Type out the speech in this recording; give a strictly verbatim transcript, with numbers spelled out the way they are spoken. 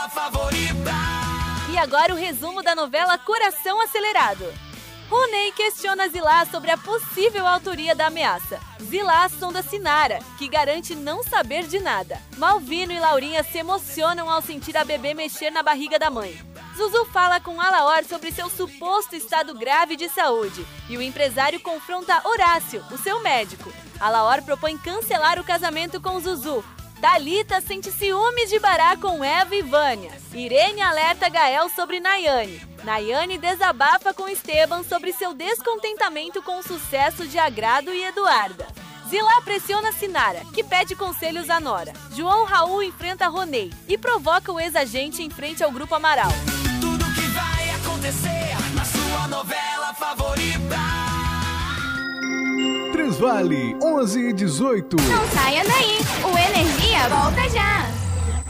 favorita. E agora o resumo da novela Coração Acelerado. Ronei questiona Zilá sobre a possível autoria da ameaça. Zilá sonda Sinara, que garante não saber de nada. Malvino e Laurinha se emocionam ao sentir a bebê mexer na barriga da mãe. Zuzu fala com Alaor sobre seu suposto estado grave de saúde. E o empresário confronta Horácio, o seu médico. Alaor propõe cancelar o casamento com Zuzu. Thalita sente ciúmes de Bará com Eva e Vânia. Irene alerta Gael sobre Nayane. Nayane desabafa com Esteban sobre seu descontentamento com o sucesso de Agrado e Eduarda. Zilá pressiona Sinara, que pede conselhos a Nora. João Raul enfrenta Ronei e provoca o ex-agente em frente ao Grupo Amaral. Tudo que vai acontecer na sua novela favorita. Transvale onze e dezoito. Não saia daí, o Energia volta já!